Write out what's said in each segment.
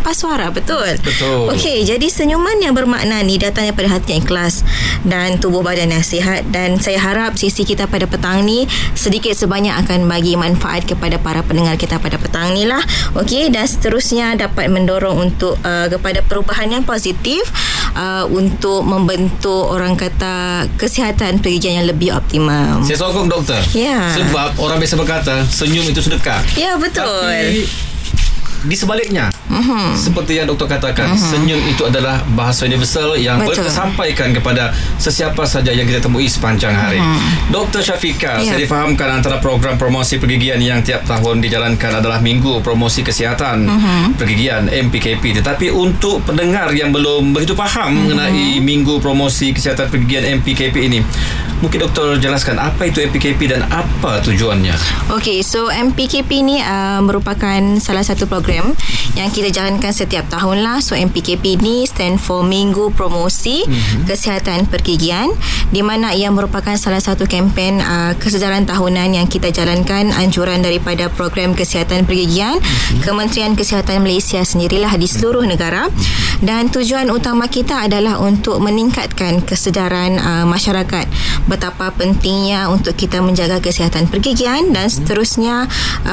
lepas suara. Betul? Betul. Okey, jadi senyuman yang bermakna ni datang daripada hati yang ikhlas dan tubuh badan yang sihat. Dan saya harap sesi kita pada petang ni sedikit sebanyak akan bagi manfaat kepada para pendengar kita pada petang ni lah. Okey, dan seterusnya dapat mendorong untuk kepada perubahan yang positif untuk membentuk orang kata kesihatan pergigian yang lebih optimum. Saya sokong doktor. Ya. Sebab orang biasa berkata senyum itu sedekah. Ya, betul. Tapi di sebaliknya, seperti yang doktor katakan, senyum itu adalah bahasa universal yang boleh tersampaikan kepada sesiapa saja yang kita temui sepanjang hari. Dr. Syafiqah, saya difahamkan antara program promosi pergigian yang tiap tahun dijalankan adalah Minggu Promosi Kesihatan Pergigian MPKP. Tetapi untuk pendengar yang belum begitu faham mengenai Minggu Promosi Kesihatan Pergigian MPKP ini, mungkin doktor jelaskan apa itu MPKP dan apa tujuannya. Okey, so MPKP ni merupakan salah satu program yang kita jalankan setiap tahun lah. So MPKP ni stand for Minggu Promosi Kesihatan Pergigian, di mana ia merupakan salah satu kempen kesedaran tahunan yang kita jalankan anjuran daripada program kesihatan pergigian Kementerian Kesihatan Malaysia sendirilah di seluruh negara. Dan tujuan utama kita adalah untuk meningkatkan kesedaran masyarakat betapa pentingnya untuk kita menjaga kesihatan pergigian dan seterusnya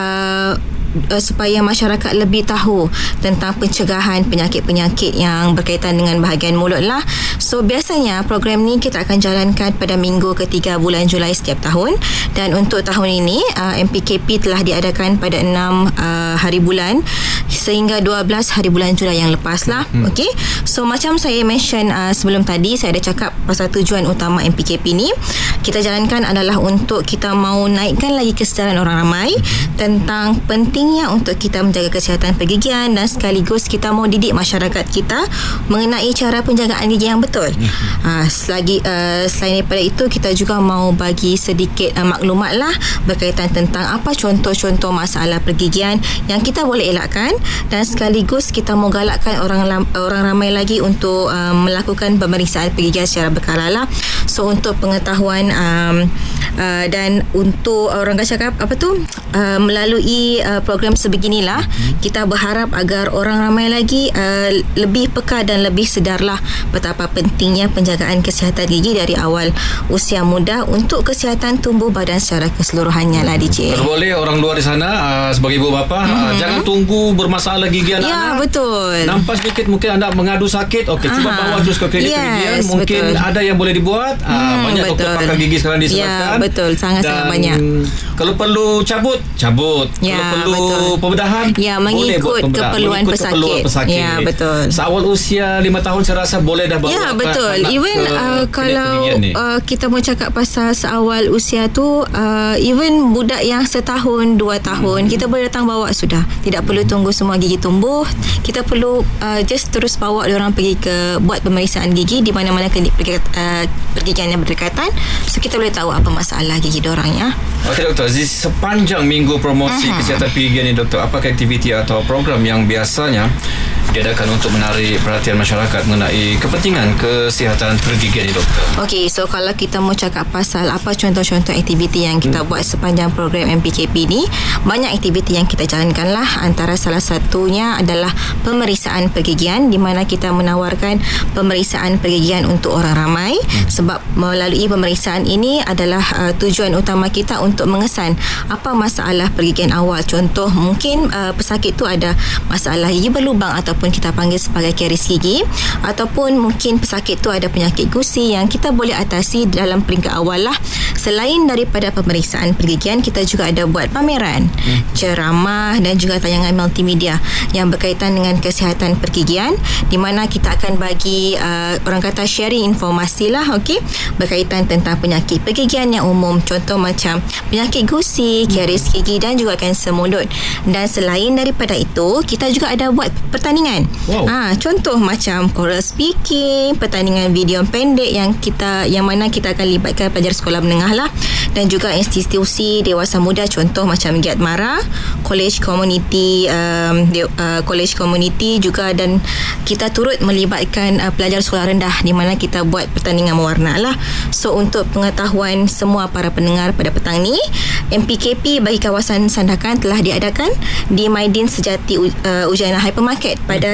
supaya masyarakat lebih tahu tentang pencegahan penyakit-penyakit yang berkaitan dengan bahagian mulut lah. So biasanya program ni kita akan jalankan pada minggu ketiga bulan Julai setiap tahun, dan untuk tahun ini MPKP telah diadakan pada 6 hari bulan sehingga 12 hari bulan Julai yang lepas lah. Okay, so macam saya mention sebelum tadi, saya ada cakap pasal tujuan utama MPKP ni kita jalankan adalah untuk kita mau naikkan lagi kesedaran orang ramai tentang pentingnya untuk kita menjaga kesihatan pergigian, dan sekaligus kita mau didik masyarakat kita mengenai cara penjagaan gigi yang betul. Selain daripada itu, kita juga mau bagi sedikit maklumat lah berkaitan tentang apa contoh-contoh masalah pergigian yang kita boleh elakkan, dan sekaligus kita mau galakkan orang ramai lagi untuk melakukan pemeriksaan pergigian secara berkala lah. So untuk pengetahuan dan untuk orang cakap melalui program sebeginilah kita berharap agar orang ramai lagi lebih peka dan lebih sedarlah betapa pentingnya penjagaan kesihatan gigi dari awal usia muda untuk kesihatan tumbuh badan secara keseluruhannya lah, DJ. Kalau boleh orang luar di sana sebagai ibu bapa jangan tunggu bermasalah gigi anak-anak. Ya, betul. Nampak sedikit mungkin anda mengadu sakit, okey, cuba bawa terus ke klinik pergigian. Mungkin betul. Ada yang boleh dibuat. Banyak doktor pakar gigi sekarang disediakan. Ya, betul. Sangat-sangat banyak. Kalau perlu cabut. Ya, kalau perlu betul. Pembedahan, ya, mengikut keperluan pesakit. Ya, betul. Seawal usia 5 tahun saya rasa boleh dah bawa. Ya, betul. Even kalau kita mau cakap pasal seawal usia tu, even budak yang setahun 2 tahun, kita boleh datang bawa sudah. Tidak perlu tunggu semua gigi tumbuh. Kita perlu just terus bawa diorang pergi ke buat pemeriksaan gigi di mana-mana klinik pergigian yang berdekatan. So kita boleh tahu apa masalah gigi diorang ya. Okey doktor, di sepanjang minggu promosi kesihatan pergigian ni doktor, apakah aktiviti atau program yang biasanya diadakan untuk menarik perhatian masyarakat mengenai kepentingan kesihatan pergigian ni doktor? Okey, so kalau kita mau cakap pasal apa contoh-contoh aktiviti yang kita buat sepanjang program MPKP ni, banyak aktiviti yang kita jalankan lah. Antara salah satunya adalah pemeriksaan pergigian, di mana kita menawarkan pemeriksaan pergigian untuk orang ramai. Sebab melalui pemeriksaan ini adalah tujuan utama kita untuk mengesan apa masalah pergigian awal. Contoh mungkin pesakit tu ada masalah gigi berlubang ataupun kita panggil sebagai karies gigi, ataupun mungkin pesakit tu ada penyakit gusi yang kita boleh atasi dalam peringkat awal lah. Selain daripada pemeriksaan pergigian, kita juga ada buat pameran, ceramah dan juga tayangan multimedia yang berkaitan dengan kesihatan pergigian, di mana kita akan bagi orang kata sharing informasi lah, okey, berkaitan tentang penyakit pergigian yang umum, contoh macam penyakit gusi, karies gigi dan juga kanser mulut. Dan selain daripada itu, kita juga ada buat pertandingan. Contoh macam choral speaking, pertandingan video pendek yang mana kita akan libatkan pelajar sekolah menengah lah, dan juga institusi dewasa muda, contoh macam Giat Mara, college community juga, dan kita turut melibatkan pelajar sekolah rendah di mana kita buat pertandingan mewarna lah. So untuk pengetahuan semua para pendengar pada petang ni, MPKP bagi kawasan Sandakan telah diadakan di Maidin Sejati Ujana Hypermarket pada